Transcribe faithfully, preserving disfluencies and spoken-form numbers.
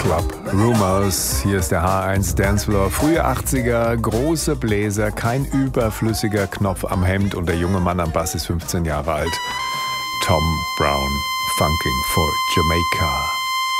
Club Rumors. Hier ist der H eins Dancefloor. Frühe achtziger, große Bläser, kein überflüssiger Knopf am Hemd und der junge Mann am Bass ist fünfzehn Jahre alt. Tom Brown, Funking for Jamaica.